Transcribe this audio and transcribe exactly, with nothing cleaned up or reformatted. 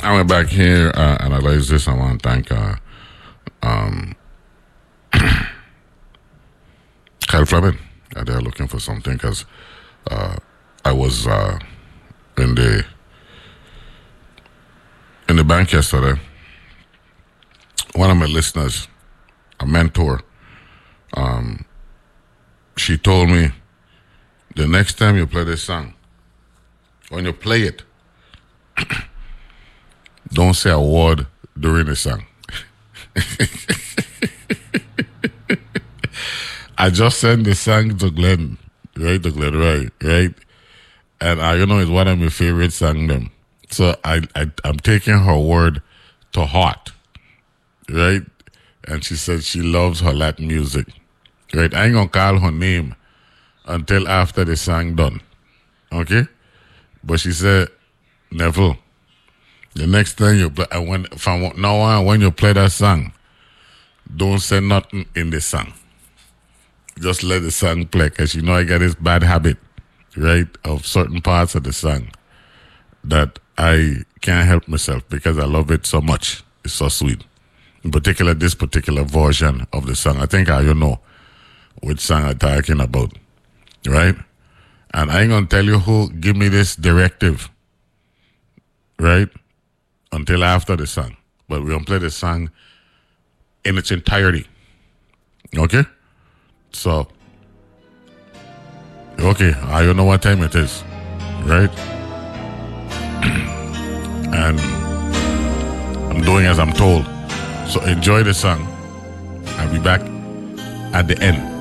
I went back here uh, and I realized this. I want to thank uh, um, Kyle Fleming. Uh, they're looking for something because uh, I was uh, in the in the bank yesterday. One of my listeners, a mentor, um, she told me the next time you play this song, when you play it, don't say a word during the song. I just sent the song to Glenn, right? To Glenn, right? Right? And I, you know, it's one of my favorite songs. Them. So I, I, I'm taking her word to heart, right? And she said she loves her Latin music, right? I ain't gonna call her name until after the song done, okay? But she said, Neville, the next time you play, when from now on, when you play that song, don't say nothing in the song. Just let the song play, because you know I got this bad habit, right, of certain parts of the song that I can't help myself because I love it so much. It's so sweet. In particular, this particular version of the song. I think I you know which song I'm talking about, right? And I ain't going to tell you who give me this directive, right, until after the song. But we're going to play the song in its entirety, okay? So, okay, I don't know what time it is, right? And I'm doing as I'm told. So enjoy the song. I'll be back at the end.